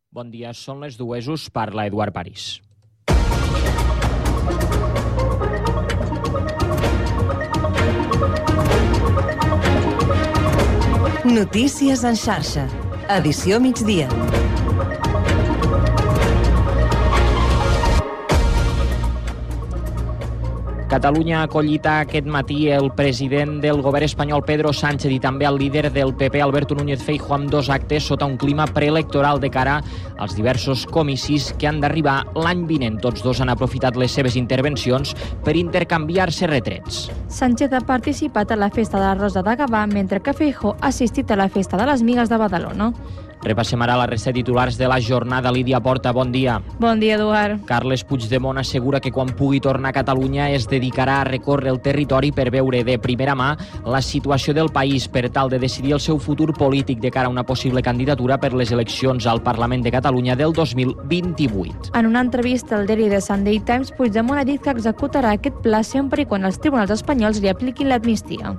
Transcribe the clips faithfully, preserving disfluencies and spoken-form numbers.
Bon dia, són les dues, us parla Eduard París. Notícies en xarxa, edició migdia. Catalunya ha acollit aquest matí el president del govern espanyol Pedro Sánchez i també el líder del P P Alberto Núñez Feijóo amb dos actes sota un clima preelectoral de cara als diversos comicis que han d'arribar l'any vinent. Tots dos han aprofitat les seves intervencions per intercanviar-se retrets. Sánchez ha participat a la festa de la Rosa de Gavà, mentre que Feijóo ha assistit a la festa de les Migues de Badalona. Repassem ara la resta de titulars de la jornada. Lídia Porta, bon dia. Bon dia, Eduard. Carles Puigdemont assegura que quan pugui tornar a Catalunya es dedicarà a recórrer el territori per veure de primera mà la situació del país per tal de decidir el seu futur polític de cara a una possible candidatura per les eleccions al Parlament de Catalunya del dos mil vint-i-vuit. En una entrevista al diari The Sunday Times, Puigdemont ha dit que executarà aquest pla sempre i quan els tribunals espanyols li apliquin l'amnistia.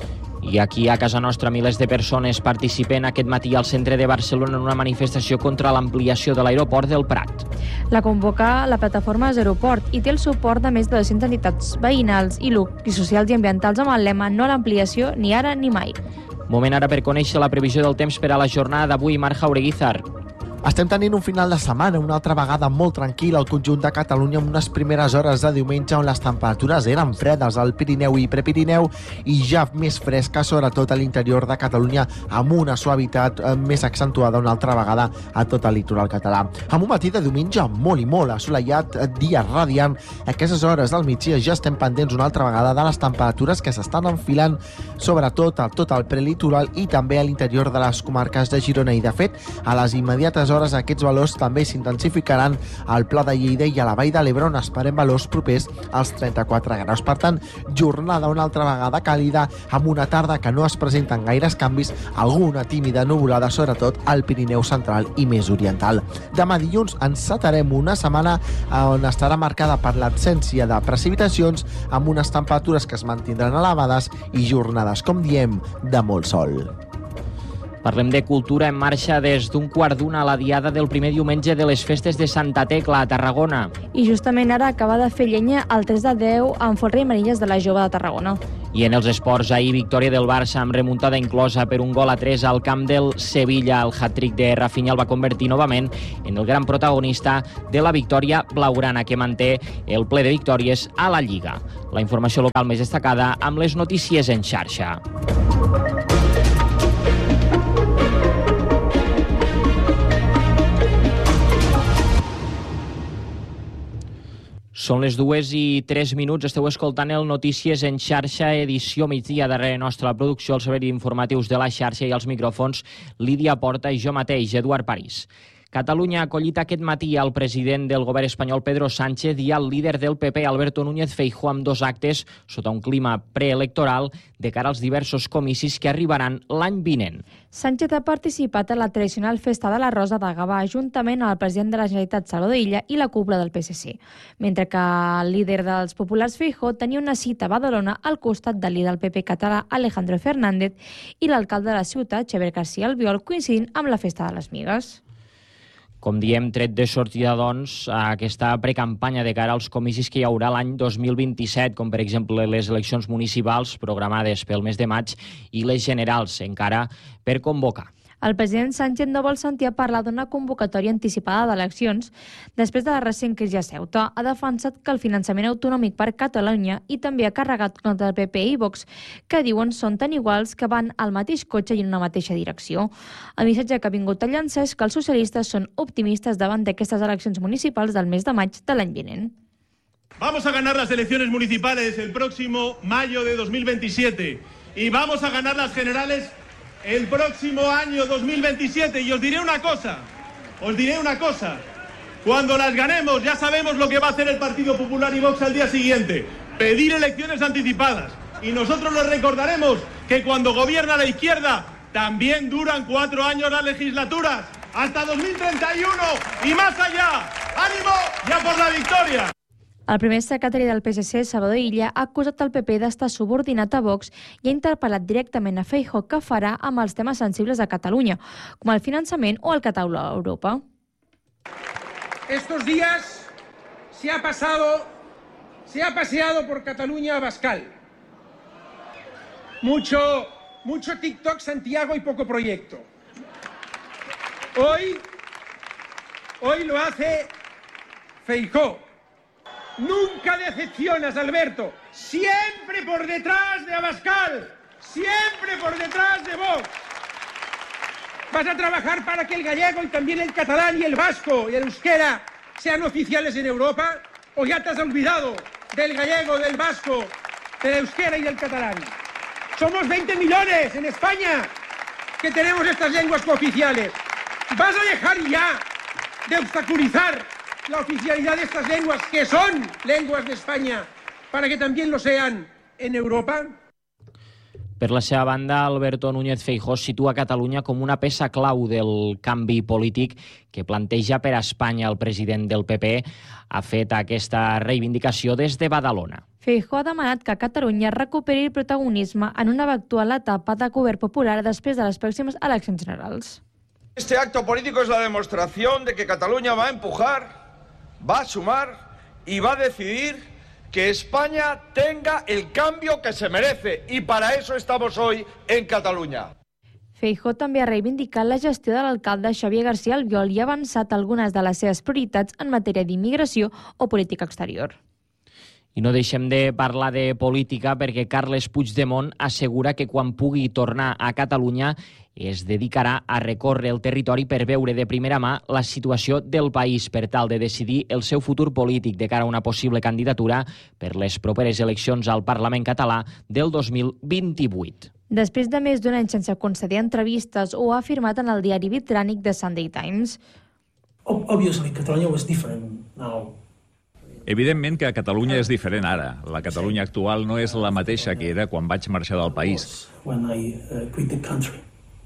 I aquí, a casa nostra, milers de persones participen aquest matí al centre de Barcelona en una manifestació contra l'ampliació de l'aeroport del Prat. La convoca la plataforma Zeroport i té el suport de més de dues-centes entitats veïnals i, i socials i ambientals amb el lema "No a l'ampliació, ni ara ni mai". Moment ara per conèixer la previsió del temps per a la jornada d'avui. Marc Jaureguizar. Estem tenint un final de setmana una altra vegada molt tranquil al conjunt de Catalunya amb unes primeres hores de diumenge on les temperatures eren fredes al Pirineu i Prepirineu i ja més fresques, sobretot a l'interior de Catalunya, amb una suavitat més accentuada una altra vegada a tot el litoral català. Amb un matí de diumenge molt i molt assolellat, dia radiant, a aquestes hores del migdia ja estem pendents una altra vegada de les temperatures que s'estan enfilant sobretot a tot el prelitoral i també a l'interior de les comarques de Girona i, de fet, a les immediates hores aquests valors també s'intensificaran al Pla de Lleida i a la Vall de l'Ebre, on esperem valors propers als trenta-quatre graus. Per tant, jornada una altra vegada càlida, amb una tarda que no es presenten gaires canvis, alguna tímida nuvolada, sobretot al Pirineu central i més oriental. Demà dilluns encetarem una setmana on estarà marcada per l'absència de precipitacions, amb unes temperatures que es mantindran elevades i jornades, com diem, de molt sol. Parlem de cultura en marxa des d'un quart d'una a la diada del primer diumenge de les festes de Santa Tecla, a Tarragona. I justament ara acaba de fer llenya el tres de deu amb Folre i Manilles de la Jove de Tarragona. I en els esports, ahir victòria del Barça amb remuntada inclosa per un gol a tres al camp del Sevilla. El hat-trick de Rafinha el va convertir novament en el gran protagonista de la victòria blaugrana, que manté el ple de victòries a la Lliga. La informació local més destacada amb les notícies en xarxa. Són les dues i tres minuts, esteu escoltant el Notícies en xarxa, edició migdia. Darrere nostra la producció, els serveis informatius de la xarxa i els micròfons, Lídia Porta i jo mateix, Eduard París. Catalunya ha acollit aquest matí al president del govern espanyol Pedro Sánchez i al líder del P P Alberto Núñez Feijóo amb dos actes sota un clima preelectoral de cara als diversos comicis que arribaran l'any vinent. Sánchez ha participat a la tradicional festa de la Rosa de Gavà juntament amb el president de la Generalitat Salvador Illa i la cúpula del P S C, mentre que el líder dels populars Feijóo tenia una cita a Badalona al costat del líder del P P català Alejandro Fernández i l'alcalde de la ciutat, Xavier García Albiol, coincidint amb la festa de les Migues. Com diem, tret de sortida, doncs, a aquesta precampanya de cara als comicis que hi haurà l'any dos mil vint-i-set, com per exemple les eleccions municipals programades pel mes de maig i les generals encara per convocar. El president Sánchez no vol sentir a parlar d'una convocatòria anticipada d'eleccions després de la recent crisi a Ceuta. Ha defensat que el finançament autonòmic per Catalunya i també ha carregat contra el P P i Vox, que diuen són tan iguals que van al mateix cotxe i en una mateixa direcció. El missatge que ha vingut a llançar és que els socialistes són optimistes davant d'aquestes eleccions municipals del mes de maig de l'any vinent. Vamos a ganar las elecciones municipales el próximo mayo de dos mil veintisiete y vamos a ganar las generales el próximo año dos mil veintisiete, y os diré una cosa, os diré una cosa, cuando las ganemos ya sabemos lo que va a hacer el Partido Popular y Vox al día siguiente, pedir elecciones anticipadas, y nosotros les recordaremos que cuando gobierna la izquierda también duran cuatro años las legislaturas, hasta dos mil treinta y uno y más allá. ¡Ánimo! ¡Ya por la victoria! El primer secretari del P S C, Salvador Illa, ha acusat el P P d'estar subordinat a Vox i ha interpel·lat directament a Feijóo què farà amb els temes sensibles a Catalunya, com el finançament o el català a Europa. Estos días se ha pasado, se ha paseado por Cataluña Abascal. Mucho, mucho TikTok, Santiago y poco proyecto. Hoy, hoy lo hace Feijóo. Nunca decepcionas, Alberto. Siempre por detrás de Abascal. Siempre por detrás de Vox. ¿Vas a trabajar para que el gallego y también el catalán y el vasco y el euskera sean oficiales en Europa? ¿O ya te has olvidado del gallego, del vasco, del euskera y del catalán? Somos veinte millones en España que tenemos estas lenguas cooficiales. ¿Vas a dejar ya de obstaculizar la oficialidad de estas lenguas, que son lenguas de España, para que también lo sean en Europa? Per la seva banda, Alberto Núñez Feijóo situa Catalunya com una peça clau del canvi polític que planteja per a Espanya. El president del P P ha fet aquesta reivindicació des de Badalona. Feijóo ha demanat que Catalunya recuperi el protagonisme en una eventual etapa de govern popular després de les pròximes eleccions generals. Este acto político es la demostración de que Cataluña va a empujar, va a sumar y va a decidir que España tenga el cambio que se merece, y para eso estamos hoy en Catalunya. Feijóo també ha reivindicat la gestió de l'alcalde Xavier García Albiol i ha avançat algunes de les seves prioritats en matèria d'immigració o política exterior. I no deixem de parlar de política perquè Carles Puigdemont assegura que quan pugui tornar a Catalunya es dedicarà a recórrer el territori per veure de primera mà la situació del país per tal de decidir el seu futur polític de cara a una possible candidatura per les properes eleccions al Parlament català del dos mil vint-i-vuit. Després de més d'un any sense concedir entrevistes, ho ha afirmat en el diari britànic The Sunday Times. Obviously, Catalonia was different now. Evidentment que Catalunya és diferent ara. La Catalunya actual no és la mateixa que era quan vaig marxar del país. When I uh, quit the country.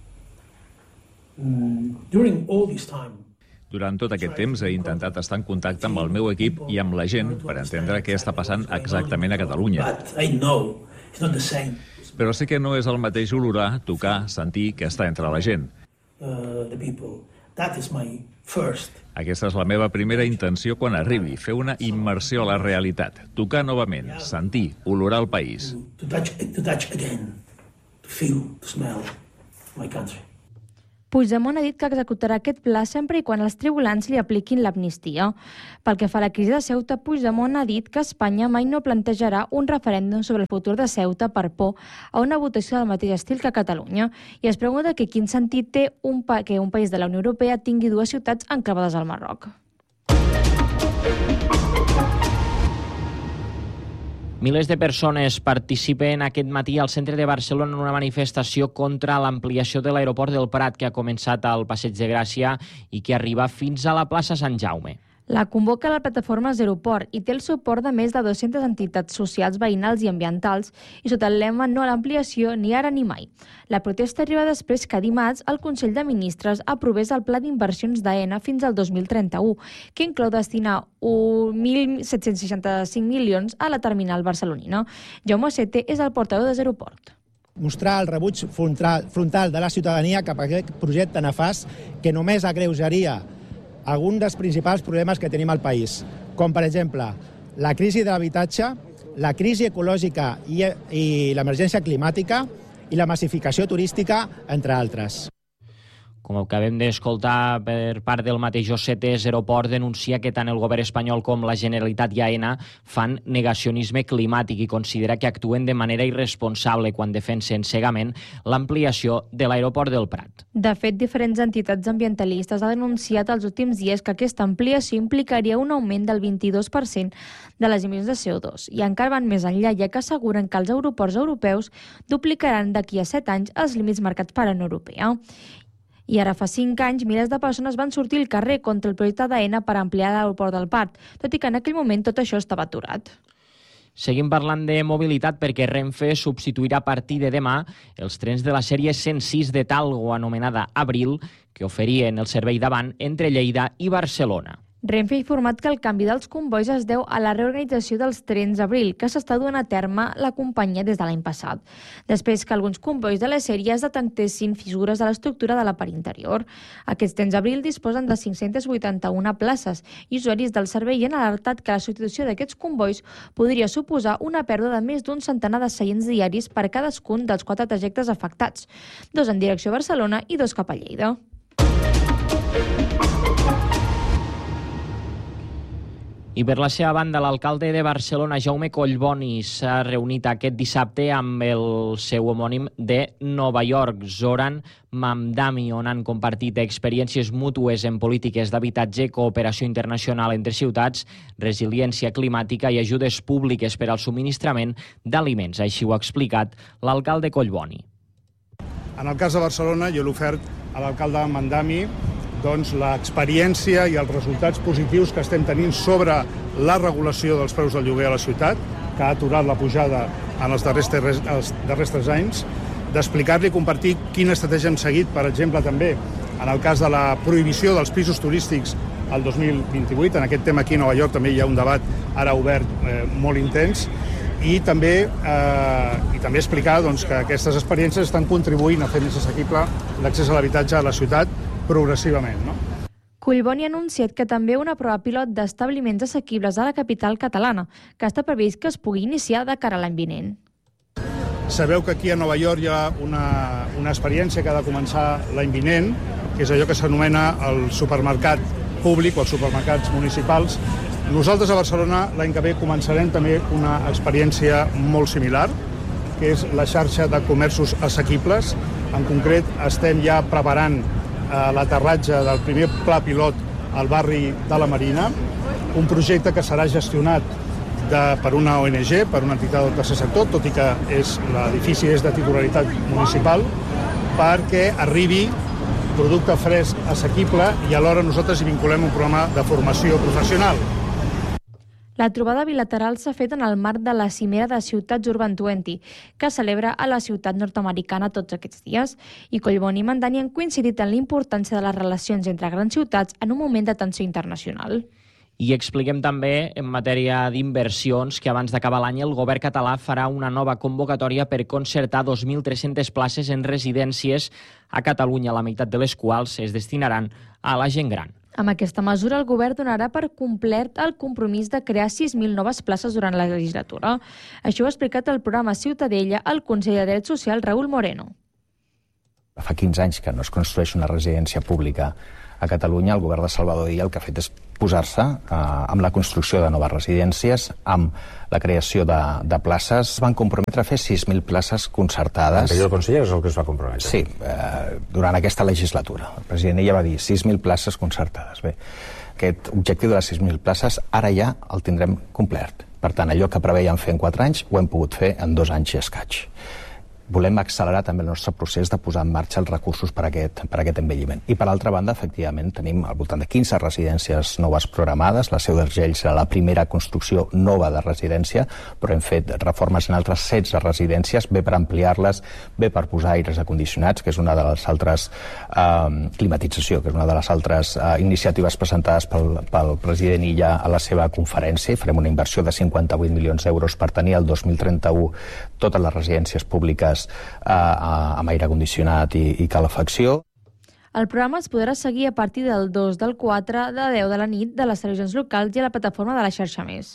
Mm, during all this time, Durant tot aquest temps he intentat estar en contacte amb el meu equip i amb la gent per entendre què està passant exactament a Catalunya. but I know it's not the same. Però sé que no és el mateix olorar, tocar, sentir que està entre la gent. Uh, the people. That is my first. Aquesta és la meva primera intenció quan arribi, fer una immersió a la realitat, tocar novament, sentir, olorar el país. To touch, to touch again, to feel, to smell my country. Puigdemont ha dit que executarà aquest pla sempre i quan els tribunals li apliquin l'amnistia. Pel que fa a la crisi de Ceuta, Puigdemont ha dit que Espanya mai no plantejarà un referèndum sobre el futur de Ceuta per por a una votació del mateix estil que Catalunya i es pregunta que quin sentit té un pa que un país de la Unió Europea tingui dues ciutats enclavades al Marroc. Milers de persones participen aquest matí al centre de Barcelona en una manifestació contra l'ampliació de l'aeroport del Prat que ha començat al Passeig de Gràcia i que arriba fins a la plaça Sant Jaume. La convoca la plataforma Zeroport i té el suport de més de dues-centes entitats socials, veïnals i ambientals i sota el lema no a l'ampliació ni ara ni mai. La protesta arriba després que dimarts el Consell de Ministres aprovés el pla d'inversions d'AENA fins al dos mil trenta-u, que inclou destinar mil set-cents seixanta-cinc milions a la terminal barcelonina. Jaume Sete és el portaveu de Zeroport. Mostrar el rebuig frontal, frontal de la ciutadania cap a aquest projecte nefast que només agreujaria alguns dels principals problemes que tenim al país, com per exemple la crisi de l'habitatge, la crisi ecològica i, i l'emergència climàtica i la massificació turística, entre altres. Com acabem d'escoltar per part del mateix Osete, Zeroport denuncia que tant el govern espanyol com la Generalitat i AENA fan negacionisme climàtic i considera que actuen de manera irresponsable quan defensen cegament l'ampliació de l'aeroport del Prat. De fet, diferents entitats ambientalistes han denunciat els últims dies que aquesta ampliació implicaria un augment del vint-i-dos per cent de les emissions de C O dos i encara van més enllà, ja que asseguren que els aeroports europeus duplicaran d'aquí a set anys els límits marcats per la Unió Europea. I ara fa cinc anys, milers de persones van sortir al carrer contra el projecte d'AENA per ampliar l'aeroport del Prat, tot i que en aquell moment tot això estava aturat. Seguim parlant de mobilitat perquè Renfe substituirà a partir de demà els trens de la sèrie cent sis de Talgo, anomenada Abril, que oferien el servei d'avant entre Lleida i Barcelona. Renfe ha informat que el canvi dels combois es deu a la reorganització dels trens Abril, que s'està duent a terme la companyia des de l'any passat, després que alguns combois de les sèries detectessin fissures de l'estructura de la part interior. Aquests trens Abril disposen de cinc-centes vuitanta-una places i usuaris del servei han alertat que la substitució d'aquests combois podria suposar una pèrdua de més d'un centenar de seients diaris per cadascun dels quatre trajectes afectats, dos en direcció a Barcelona i dos cap a Lleida. I per la seva banda, l'alcalde de Barcelona, Jaume Collboni, s'ha reunit aquest dissabte amb el seu homònim de Nova York, Zoran Mamdani, on han compartit experiències mútues en polítiques d'habitatge, cooperació internacional entre ciutats, resiliència climàtica i ajudes públiques per al subministrament d'aliments. Així ho ha explicat l'alcalde Collboni. En el cas de Barcelona, jo l'he ofert a l'alcalde Mamdani doncs, l'experiència i els resultats positius que estem tenint sobre la regulació dels preus del lloguer a la ciutat, que ha aturat la pujada en els darrers, tres, els darrers tres anys, d'explicar-li i compartir quina estratègia hem seguit, per exemple, també en el cas de la prohibició dels pisos turístics el dos mil vint-i-vuit. En aquest tema aquí a Nova York també hi ha un debat ara obert eh, molt intens, i també, eh, i també explicar doncs, que aquestes experiències estan contribuint a fer més assequible l'accés a l'habitatge a la ciutat progressivament, no? Collboni ha anunciat que també una prova pilot d'establiments assequibles a la capital catalana, que està previst que es pugui iniciar de cara a l'any vinent. Sabeu que aquí a Nova York hi ha una, una experiència que ha de començar l'any vinent, que és allò que s'anomena el supermercat públic o els supermercats municipals. Nosaltres a Barcelona l'any que ve començarem també una experiència molt similar, que és la xarxa de comerços assequibles. En concret, estem ja preparant l'aterratge del primer pla pilot al barri de la Marina, un projecte que serà gestionat de, per una O N G, per una entitat del tercer sector, tot i que l'edifici és de titularitat municipal, perquè arribi producte fresc assequible i alhora nosaltres hi vinculem un programa de formació professional. La trobada bilateral s'ha fet en el marc de la cimera de Ciutats Urban vint, que celebra a la ciutat nord-americana tots aquests dies, i Collboni i Mamdani han coincidit en la importància de les relacions entre grans ciutats en un moment de tensió internacional. I expliquem també, en matèria d'inversions, que abans d'acabar l'any el govern català farà una nova convocatòria per concertar dos mil tres-centes places en residències a Catalunya, la meitat de les quals es destinaran a la gent gran. Amb aquesta mesura, el govern donarà per complert el compromís de crear sis mil noves places durant la legislatura. Això ho ha explicat el programa Ciutadella el conseller de Drets Socials, Raúl Moreno. Fa quinze anys que no es construeix una residència pública a Catalunya. El govern de Salvador Illa el que ha fet és posar-se eh, amb la construcció de noves residències, amb la creació de, de places. Es van comprometre a fer sis mil places concertades. L'anterior conseller és el que es va comprometre. Sí, eh, durant aquesta legislatura. El president Illa va dir sis mil places concertades. Bé, aquest objectiu de les sis mil places ara ja el tindrem complert. Per tant, allò que preveiem fer en quatre anys ho hem pogut fer en dos anys i escaig. Volem accelerar també el nostre procés de posar en marxa els recursos per a aquest, per a aquest envelliment. I per altra banda, efectivament, tenim al voltant de quinze residències noves programades. La Seu d'Urgell serà la primera construcció nova de residència, però hem fet reformes en altres setze residències, bé per ampliar-les, bé per posar aires acondicionats, que és una de les altres eh, climatització, que és una de les altres eh, iniciatives presentades pel, pel president Illa a la seva conferència. Farem una inversió de cinquanta-vuit milions d'euros per tenir el dos mil trenta-u totes les residències públiques Eh, amb aire condicionat i, i calefacció. El programa es podrà seguir a partir del dos del quatre de deu de la nit de les televisions locals i a la plataforma de la xarxa Més.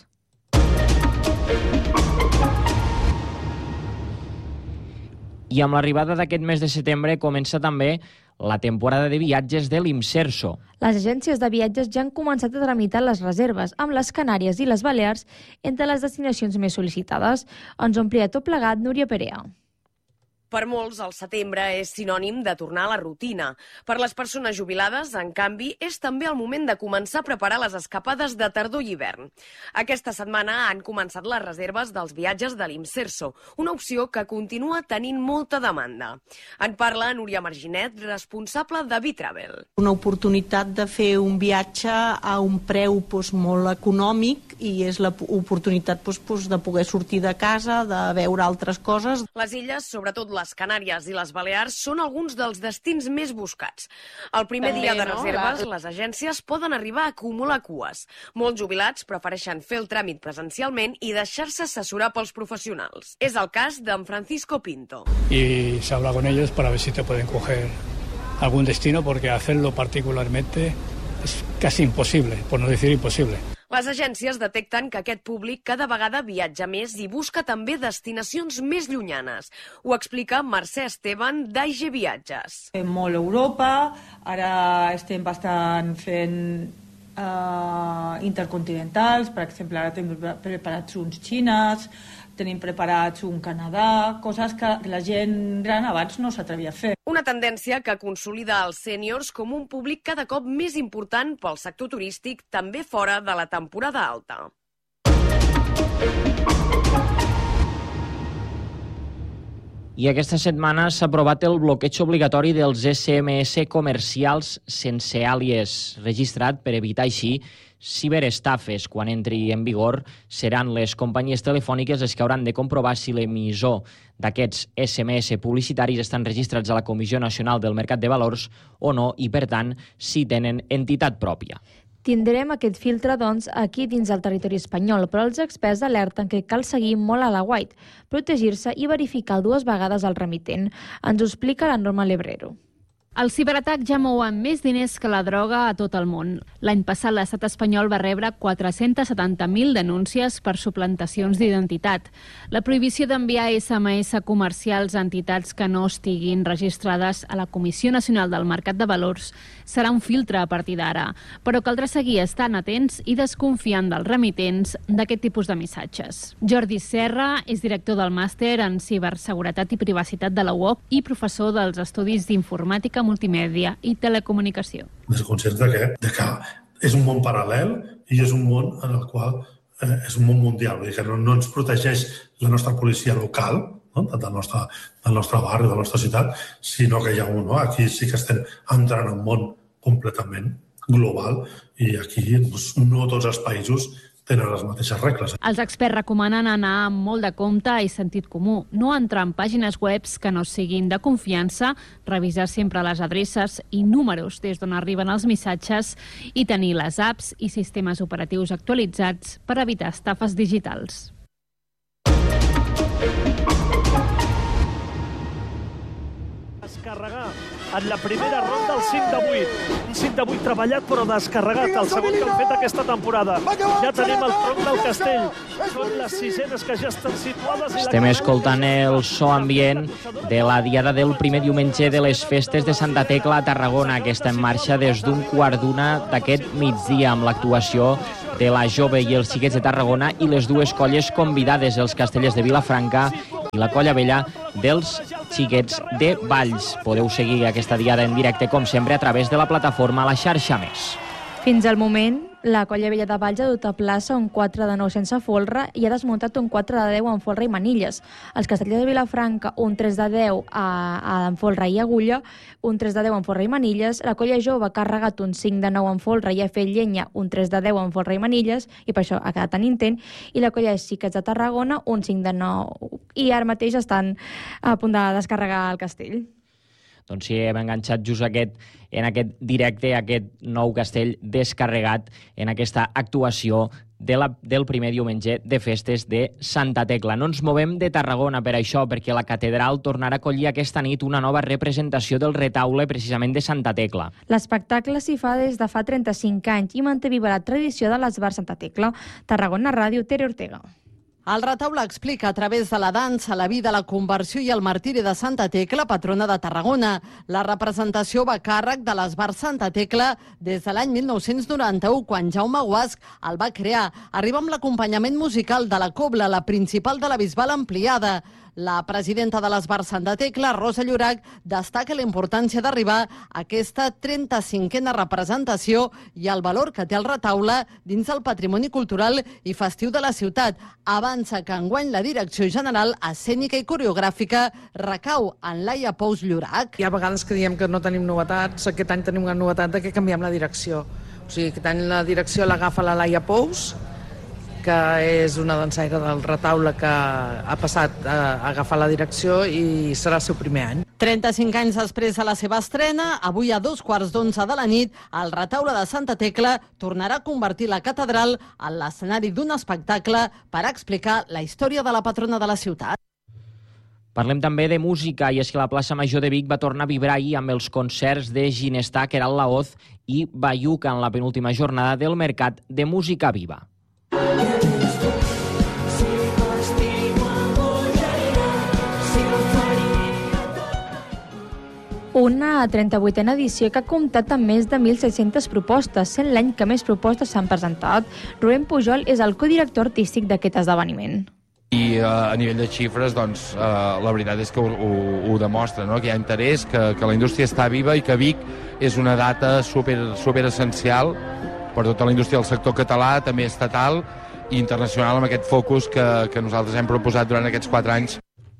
I amb l'arribada d'aquest mes de setembre comença també la temporada de viatges de l'Imserso. Les agències de viatges ja han començat a tramitar les reserves amb les Canàries i les Balears entre les destinacions més sol·licitades. Ens ho amplia tot plegat Núria Perea. Per molts, el setembre és sinònim de tornar a la rutina. Per les persones jubilades, en canvi, és també el moment de començar a preparar les escapades de tardor i hivern. Aquesta setmana han començat les reserves dels viatges de l'Imserso, una opció que continua tenint molta demanda. En parla Núria Marginet, responsable de Bitravel. Una oportunitat de fer un viatge a un preu doncs, molt econòmic i és l'oportunitat doncs, doncs, de poder sortir de casa, de veure altres coses. Les illes, sobretot la les Canàries i les Balears són alguns dels destins més buscats. El primer També, dia de no? reserves, les agències poden arribar a acumular cues. Molts jubilats prefereixen fer el tràmit presencialment i deixar-se assessorar pels professionals. És el cas d'en Francisco Pinto. Y se habla con ellos para ver si te pueden coger algún destino, porque hacerlo particularmente es casi imposible, por no decir imposible. Les agències detecten que aquest públic cada vegada viatja més i busca també destinacions més llunyanes. Ho explica Mercè Esteban, d'A I G Viatges. Molt Europa, ara estem bastant fent uh, intercontinentals, per exemple, ara tenim preparats uns xines, tenim preparats un Canadà, coses que la gent gran abans no s'atrevia a fer. Una tendència que consolida els sèniors com un públic cada cop més important pel sector turístic, també fora de la temporada alta. I aquesta setmana s'ha aprovat el bloqueig obligatori dels esse eme esse comercials sense àlies registrat per evitar així ciberestafes. Quan entri en vigor, seran les companyies telefòniques les que hauran de comprovar si l'emissor d'aquests esse eme esse publicitaris estan registrats a la Comissió Nacional del Mercat de Valors o no i, per tant, si tenen entitat pròpia. Tindrem aquest filtre, doncs, aquí dins del territori espanyol, però els experts alerten que cal seguir molt a la guait, protegir-se i verificar dues vegades el remitent. Ens ho explica la Norma Lebrero. El ciberatac ja mouen més diners que la droga a tot el món. L'any passat l'estat espanyol va rebre quatre-cents setanta mil denúncies per suplantacions d'identitat. La prohibició d'enviar esse eme esse comercials a entitats que no estiguin registrades a la Comissió Nacional del Mercat de Valors serà un filtre a partir d'ara, però caldrà seguir estant atents i desconfiant dels remitents d'aquest tipus de missatges. Jordi Serra és director del màster en ciberseguretat i privacitat de la U O C i professor dels estudis d'informàtica, multimèdia i telecomunicació. Des conscients de que, de que és un món paral·lel i és un món en el qual eh, és un món mundial. Vull dir que no, no ens protegeix la nostra policia local, no? del, nostre, del nostre barri, de la nostra ciutat, sinó que hi ha un, no? Aquí sí que estem entrant en un món completament global i aquí doncs, no tots els països tenen les mateixes regles. Els experts recomanen anar amb molt de compte i sentit comú, no entrar en pàgines webs que no siguin de confiança, revisar sempre les adreces i números des d'on arriben els missatges i tenir les apps i sistemes operatius actualitzats per evitar estafes digitals. Descarregar en la primera ronda el cinc de vuit. Un cinc de vuit treballat però descarregat, el segon que han fet aquesta temporada. Ja tenim el tronc del castell. Són les sisenes que ja estan situades. Estem escoltant el so ambient de la diada del primer diumenge de les festes de Santa Tecla a Tarragona, que està en marxa des d'un quart d'una d'aquest migdia amb l'actuació de la Jove i els Xiquets de Tarragona i les dues colles convidades, els Castellers de Vilafranca i la Colla Vella dels Xiquets de Valls. Podeu seguir aquesta diada en directe, com sempre, a través de la plataforma La Xarxa Més. Fins al moment, la Colla Vella de Valls ha dut a plaça un quatre de nou sense folre i ha desmuntat un quatre de deu amb folre i manilles. Els Castellers de Vilafranca, un tres de deu amb folre i agulla, un tres de deu amb folre i manilles. La Colla Jove ha carregat un cinc de nou amb folre i ha fet llenya, un tres de deu amb folre i manilles, i per això ha quedat en intent. I la Colla Xiquets de Tarragona, un cinc de nou, i ara mateix estan a punt de descarregar el castell. Doncs sí, hem enganxat just aquest, en aquest directe, aquest nou castell descarregat en aquesta actuació de la, del primer diumenge de festes de Santa Tecla. No ens movem de Tarragona per això, perquè la catedral tornarà a acollir aquesta nit una nova representació del retaule precisament de Santa Tecla. L'espectacle s'hi fa des de fa trenta-cinc anys i manté viva la tradició de l'Esbar Santa Tecla. Tarragona Ràdio, Tere Ortega. El retaule explica a través de la dansa la vida, la conversió i el martiri de Santa Tecla, patrona de Tarragona. La representació va a càrrec de l'Esbar Santa Tecla des de l'any mil nou-cents noranta-u, quan Jaume Guasch el va crear. Arriba amb l'acompanyament musical de la Cobla, la principal de la Bisbal ampliada. La presidenta de l'Esbar Santa Tecla, Rosa Llorach, destaca la importància d'arribar a aquesta trenta-cinquena representació i el valor que té el retaule dins del patrimoni cultural i festiu de la ciutat. Avança que enguany la direcció general escènica i coreogràfica recau en Laia Pous Llorach. Hi ha vegades que diem que no tenim novetats, aquest any tenim una novetat de que canviem la direcció. O sigui, aquest any la direcció l'agafa la Laia Pous que és una dansaire del Retaule que ha passat a agafar la direcció i serà el seu primer any. trenta-cinc anys després de la seva estrena, avui a dos quarts d'onze de la nit, el Retaule de Santa Tecla tornarà a convertir la catedral en l'escenari d'un espectacle per explicar la història de la patrona de la ciutat. Parlem també de música, i és que la plaça Major de Vic va tornar a vibrar ahir amb els concerts de Ginestar, Queralt Laoz i Bayuca en la penúltima jornada del Mercat de Música Viva. Una trenta-vuitena edició que ha comptat amb més de mil set-centes propostes, sent l'any que més propostes s'han presentat. Rubén Pujol és el codirector artístic d'aquest esdeveniment. I uh, a nivell de xifres, doncs, uh, la veritat és que ho, ho, ho demostra, no? Que hi ha interès, que, que la indústria està viva i que Vic és una data super, super essencial per tota la indústria del sector català, també estatal i internacional, amb aquest focus que, que nosaltres hem proposat durant aquests quatre anys.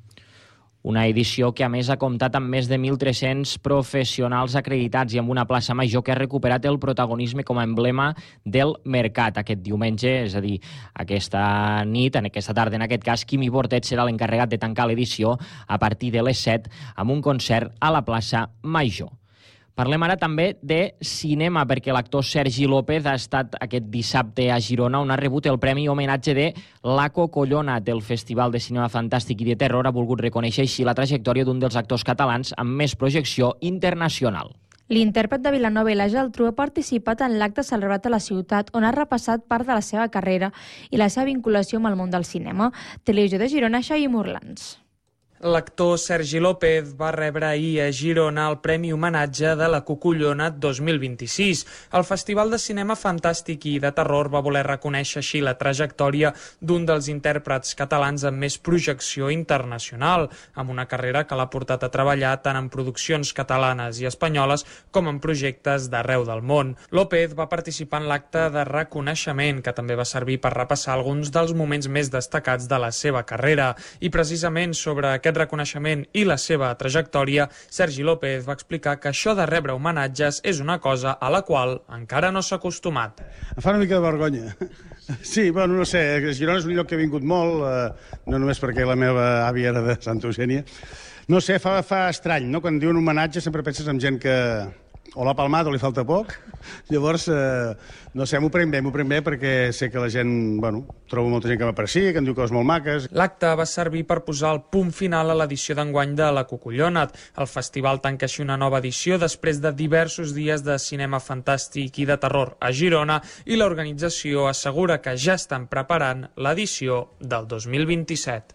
Una edició que, a més, ha comptat amb més de mil tres-cents professionals acreditats i amb una plaça major que ha recuperat el protagonisme com a emblema del mercat aquest diumenge, és a dir, aquesta nit, en aquesta tarda, en aquest cas, Quimi Bortet serà l'encarregat de tancar l'edició a partir de les set amb un concert a la plaça Major. Parlem ara també de cinema, perquè l'actor Sergi López ha estat aquest dissabte a Girona, on ha rebut el Premi Homenatge de Laco Collona del Festival de Cinema Fantàstic i de Terror. Ha volgut reconèixer així la trajectòria d'un dels actors catalans amb més projecció internacional. L'intèrpret de Vilanova i la Geltrú ha participat en l'acte celebrat a la ciutat, on ha repassat part de la seva carrera i la seva vinculació amb el món del cinema. Televisió de Girona, Xavi Morlans. L'actor Sergi López va rebre ahir a Girona el Premi Homenatge de la Cucullona dos mil vint-i-sis. El Festival de Cinema Fantàstic i de Terror va voler reconèixer així la trajectòria d'un dels intèrprets catalans amb més projecció internacional, amb una carrera que l'ha portat a treballar tant en produccions catalanes i espanyoles com en projectes d'arreu del món. López va participar en l'acte de reconeixement, que també va servir per repassar alguns dels moments més destacats de la seva carrera. I precisament sobre aquest reconeixement i la seva trajectòria, Sergi López va explicar que això de rebre homenatges és una cosa a la qual encara no s'ha acostumat. Em fa una mica de vergonya. Sí, bueno, no sé, Girona és un lloc que he vingut molt, eh, no només perquè la meva àvia era de Santa Eugènia. No sé, fa, fa estrany, no? Quan diuen homenatge sempre penses en gent que o l'ha palmat o li falta poc. Llavors, eh, no sé, m'ho prenc bé, m'ho prenc bé perquè sé que la gent, bueno, trobo molta gent que m'aprecia, que em diu coses molt maques. L'acte va servir per posar el punt final a l'edició d'enguany de la Cucullona. El festival tanca així una nova edició després de diversos dies de cinema fantàstic i de terror a Girona, i l'organització assegura que ja estan preparant l'edició del dos mil vint-i-set.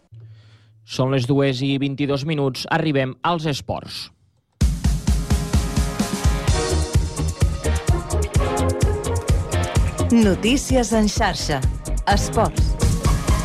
Són les dues i vint-i-dos minuts, arribem als esports. Notícies en xarxa. Esports.